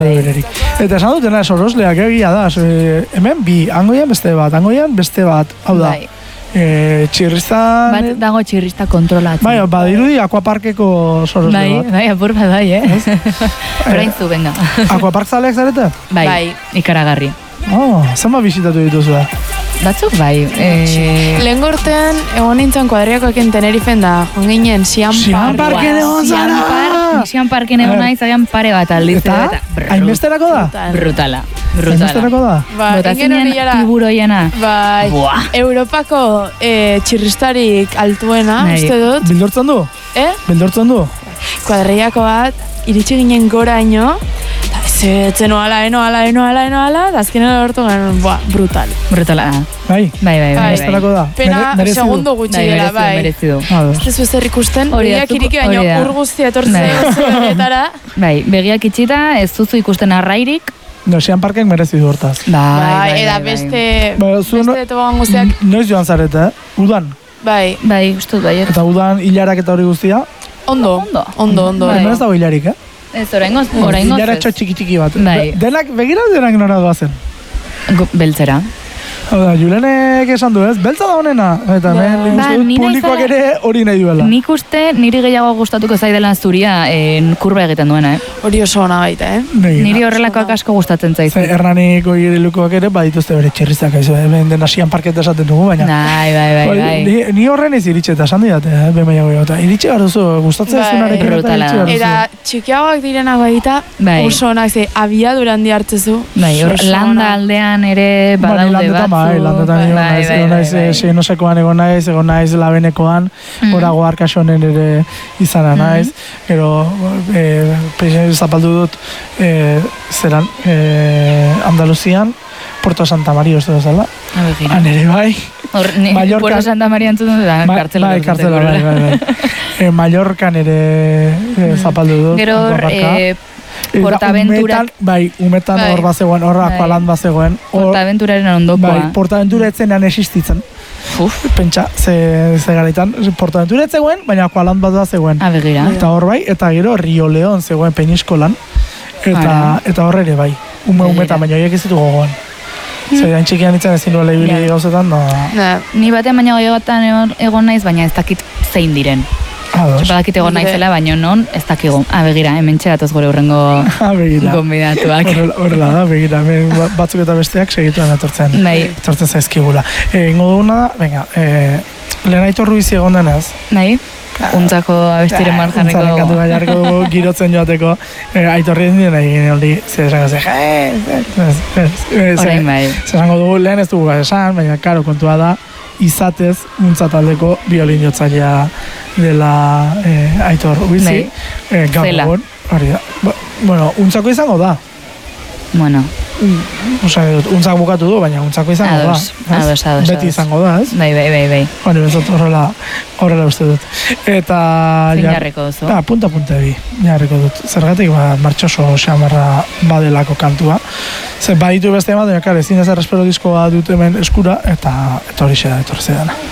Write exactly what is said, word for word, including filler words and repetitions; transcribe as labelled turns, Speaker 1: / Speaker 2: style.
Speaker 1: Eta esan dutena sorosleak egia da, hemen bi, hangoian beste bat, hangoian beste bat, hau da. E, txirristan...
Speaker 2: Bat dago txirrista kontrolatzen.
Speaker 1: Bai, badirudi aquaparkeko sorosle
Speaker 2: bai,
Speaker 1: bat.
Speaker 2: Bai, apur bat bai, eh? Horain zu, venga.
Speaker 1: Aquapark zaleak zarete?
Speaker 2: Bai, bai. Ikaragarri.
Speaker 1: Oh, zenba bisitatu dituzu da?
Speaker 2: Batzuk bai.
Speaker 3: E... Lehen gortean, egon nintzen kuadriakoekin Tenerifen da, jonginen Sian Park.
Speaker 1: Sian Parken egon zara!
Speaker 2: Sian Parken egon nahi, zagean pare bat aldiz.
Speaker 1: Eta? Hainbesterako da?
Speaker 2: Brutala.
Speaker 1: Hainbesterako da?
Speaker 3: Ba,
Speaker 2: Botazinen tiburoiena.
Speaker 3: Bai, Europako txirristarik altuena, uste dut.
Speaker 1: Bildortzen du?
Speaker 3: Eh?
Speaker 1: Bildortzen du?
Speaker 3: Kuadriako bat, iritsi ginen goraino, Zer, noala, enoala, enoala, enoala, da azkenean lortu garen, buah, brutal.
Speaker 2: Brutala.
Speaker 1: Bai?
Speaker 2: Bai, bai, bai.
Speaker 1: Bestelako da.
Speaker 3: Pena, segundo gutxi dela, bai.
Speaker 2: Merezidu,
Speaker 3: Ez tezu zer ikusten, begiak iriki baino ur guztia etortzen zuetara.
Speaker 2: Bai, begiak itxita, ez duzu ikusten arrairik.
Speaker 1: No, Sian Parken merezidu hortaz.
Speaker 3: Bai, eda beste, beste tobagan guztiak.
Speaker 1: Noiz joan zarete, eh? Udan?
Speaker 3: Bai.
Speaker 2: Bai, ustut bai.
Speaker 1: Eta udan hilarak eta hori guztia?
Speaker 3: Ondo, ondo, ondo.
Speaker 1: Hemen ez dago hilarik, eh?
Speaker 2: Ez, oraingoz, oraingoz.
Speaker 1: Hilaratxo txiki-txiki bat.
Speaker 2: Bai.
Speaker 1: Denak, begira denak nora doazen?
Speaker 2: Beltzera.
Speaker 1: Hau da, Julenek esan du ez, beltza da honena. Eta hemen ba, publikoak ere hori nahi duela.
Speaker 2: Nik uste niri gehiago gustatuko zaidela zuria en, kurba egiten duena, eh?
Speaker 3: Hori oso ona baita, eh?
Speaker 1: Negina.
Speaker 2: Niri horrelakoak asko gustatzen zaizu.
Speaker 1: Hernaniko igerilukoak ere badituzte bere txirrizak, aizu, hemen dena Sian Parket esaten dugu, baina...
Speaker 2: Bai, bai, bai, bai.
Speaker 1: Ni, ni horren ez iritxe eta esan didate, eh? Bemaiago eta iritxe garuzu, gustatzen ez dunarekin eta iritxe garuzu.
Speaker 3: Eta txikiagoak direnak baita, oso onak, ze abiadura handi hartzezu.
Speaker 2: Bai, landa aldean ere badaude batzu.
Speaker 1: Bai, landetan egon naiz, egon naiz, seinosekoan egon naiz, egon naiz labenekoan, horago arkasonen ere izana naiz, gero zapaldu dut zeran Andaluzian, Puerto Santa Maria uste duzala, han ere bai,
Speaker 2: Puerto Santa Maria entzuten da, kartzela.
Speaker 1: Bai, kartzela, bai, bai, Mallorcan ere zapaldu dut,
Speaker 2: gero, Portaventurak...
Speaker 1: Bai, umetan hor bat zegoen, hor akualan bat zegoen.
Speaker 2: Portaventuraren ondokoa.
Speaker 1: Bai, Portaventura etzenean existitzen.
Speaker 2: Uf.
Speaker 1: Pentsa, ze, ze garaitan, Portaventura etzegoen, baina akualan bat bat zegoen.
Speaker 2: Abegira.
Speaker 1: Eta hor bai, eta gero Rio León zegoen Peñiskolan. Eta, eta hor ere bai, ume umetan, baina horiek ez ditu gogoan. Zer, hain txikian ditzen ezin duela ibili gauzetan, no...
Speaker 2: Ni batean baina goiotan egon naiz, baina ez dakit zein diren. Badakit egon naizela, baino non, ez dakigu. Ah, begira, hemen txeratoz gore hurrengo gonbidatuak.
Speaker 1: Horrela da, begira, batzuk eta besteak segituen etortzen.
Speaker 2: Bai.
Speaker 1: Etortzen zaizkigula. Ingo duguna da, venga, lehen Aitor Ruizi egon denez.
Speaker 2: Bai. Untzako abestiren marjaneko.
Speaker 1: Untzaren kantu gaiarko girotzen joateko. Aitorri ez nire nahi gine holdi, zer esango ze,
Speaker 2: Horain bai.
Speaker 1: Zer esango dugu, lehen ez dugu esan, baina karo kontua da, izatez untzataldeko biolin jotzailea dela eh, Aitor Ruizi. Eh,
Speaker 2: Zela.
Speaker 1: Hori da. Bueno, untzako izango da.
Speaker 2: Bueno.
Speaker 1: Osa, untzak bukatu du, baina untzako izango
Speaker 2: ados,
Speaker 1: da.
Speaker 2: Ados, ados,
Speaker 1: Beti izango da, ez?
Speaker 2: Bai, bai, bai, bai.
Speaker 1: Bueno, ez dut horrela, horrela uste dut. Eta...
Speaker 2: Zein jarriko duzu?
Speaker 1: Ah, punta punta bi, jarriko dut. Zergatik, ba, martxoso xamarra badelako kantua. Zer, baditu beste ematen, kare, ezin ez errespero diskoa dut hemen eskura, eta hori xe da, etorri dana.